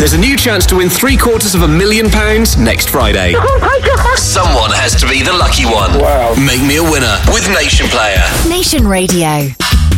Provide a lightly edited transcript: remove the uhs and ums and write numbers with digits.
There's a new chance to win £750,000 next Friday. Someone has to be the lucky one. Wow. Make me a winner with Nation Player. Nation Radio.